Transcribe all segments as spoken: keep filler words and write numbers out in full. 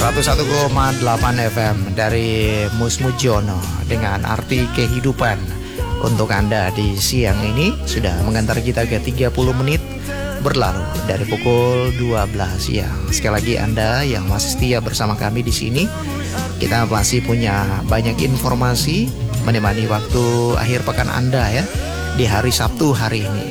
seratus satu koma delapan F M dari Musmujono dengan arti kehidupan untuk Anda di siang ini. Sudah mengantar kita ke tiga puluh menit berlalu dari pukul dua belas siang. Sekali lagi Anda yang masih setia bersama kami di sini, kita masih punya banyak informasi menemani waktu akhir pekan Anda ya di hari Sabtu hari ini.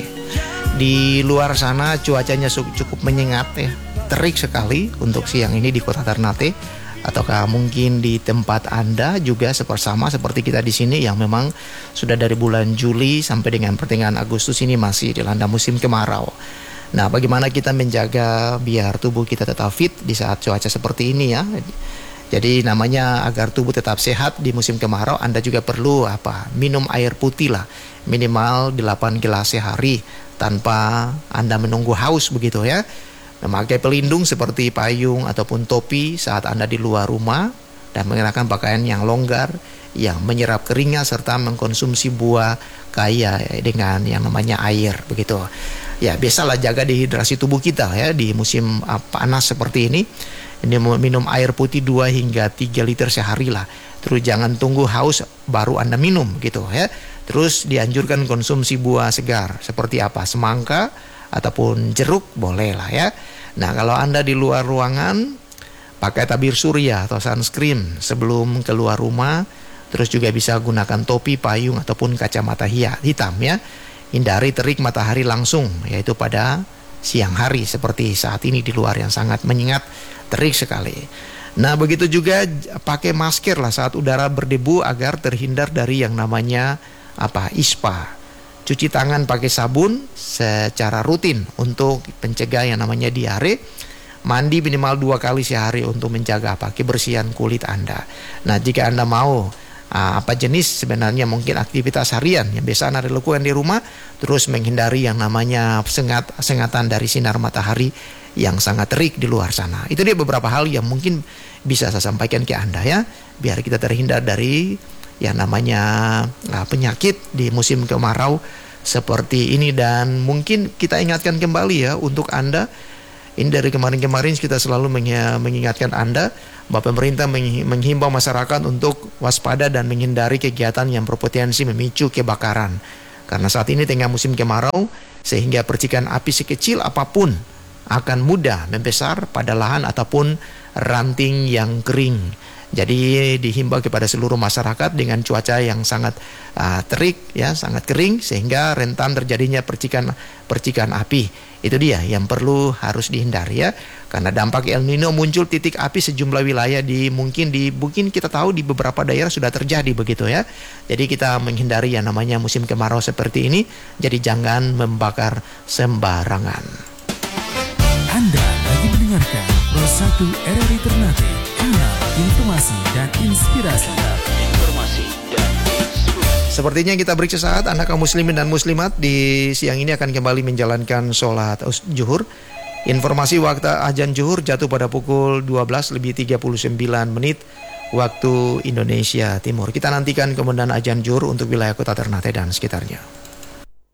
Di luar sana cuacanya cukup menyengat ya, terik sekali untuk siang ini di kota Ternate, ataukah mungkin di tempat Anda juga sepersama seperti kita di sini yang memang sudah dari bulan Juli sampai dengan pertengahan Agustus ini masih dilanda musim kemarau. Nah, bagaimana kita menjaga biar tubuh kita tetap fit di saat cuaca seperti ini ya? Jadi namanya agar tubuh tetap sehat di musim kemarau, Anda juga perlu apa? Minum air putih lah, minimal delapan gelas sehari tanpa Anda menunggu haus begitu ya. Memakai pelindung seperti payung ataupun topi saat Anda di luar rumah, dan mengenakan pakaian yang longgar yang menyerap keringat serta mengkonsumsi buah kaya dengan yang namanya air begitu. Ya, biasalah jaga dehidrasi tubuh kita ya di musim uh, panas seperti ini. Ini minum air putih dua hingga tiga liter sehari lah. Terus jangan tunggu haus baru Anda minum gitu ya. Terus dianjurkan konsumsi buah segar seperti apa? Semangka ataupun jeruk boleh lah ya. Nah, kalau Anda di luar ruangan, pakai tabir surya atau sunscreen sebelum keluar rumah. Terus juga bisa gunakan topi, payung ataupun kacamata hitam ya. Hindari terik matahari langsung, yaitu pada siang hari seperti saat ini di luar yang sangat menyengat, terik sekali. Nah, begitu juga pakai masker lah saat udara berdebu agar terhindar dari yang namanya apa? ispa. Cuci tangan pakai sabun secara rutin untuk mencegah yang namanya diare. Mandi minimal dua kali sehari untuk menjaga apa? kebersihan kulit Anda. Nah, jika Anda mau uh, apa jenis sebenarnya mungkin aktivitas harian yang biasa Anda lakukan di rumah, terus menghindari yang namanya sengat sengatan dari sinar matahari yang sangat terik di luar sana. Itu dia beberapa hal yang mungkin bisa saya sampaikan ke Anda ya, biar kita terhindar dari yang namanya uh, penyakit di musim kemarau seperti ini. Dan mungkin kita ingatkan kembali ya untuk Anda, ini dari kemarin-kemarin kita selalu mengingatkan Anda bahwa pemerintah menghimbau masyarakat untuk waspada dan menghindari kegiatan yang berpotensi memicu kebakaran. Karena saat ini tengah musim kemarau, sehingga percikan api sekecil apapun akan mudah membesar pada lahan ataupun ranting yang kering. Jadi dihimbau kepada seluruh masyarakat dengan cuaca yang sangat uh, terik ya, sangat kering sehingga rentan terjadinya percikan percikan api. Itu dia yang perlu harus dihindari ya. Karena dampak El Nino muncul titik api sejumlah wilayah di mungkin di mungkin kita tahu di beberapa daerah sudah terjadi begitu ya. Jadi kita menghindari yang namanya musim kemarau seperti ini. Jadi jangan membakar sembarangan. Anda lagi mendengarkan Pro satu R R I Ternate, kanal informasi dan inspirasi. Informasi dan inspirasi. Sepertinya kita break sesaat. Anda kaum muslimin dan muslimat di siang ini akan kembali menjalankan sholat zuhur. Informasi waktu azan zuhur jatuh pada pukul dua belas lebih tiga puluh sembilan menit waktu Indonesia Timur. Kita nantikan kemudian azan zuhur untuk wilayah kota Ternate dan sekitarnya.